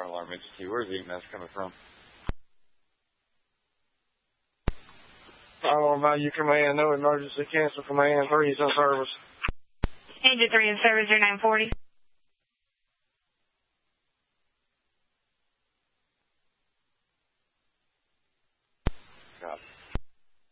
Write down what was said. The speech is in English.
fire alarm agency. Where's the EMS coming from? Oh, about you command, no emergency, cancel command, 3 is in service. Engine 3 in service, 0940. Copy.